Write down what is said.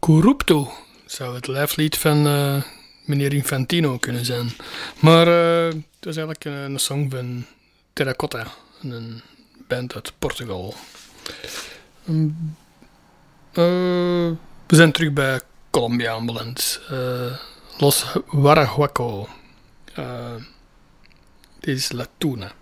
Corrupto zou het lijflied van meneer Infantino kunnen zijn. Maar het was eigenlijk een song van Terracotta, een band uit Portugal. We zijn terug bij Colombia aanbeland. Los Guarahuaco. Dit is La Tuna.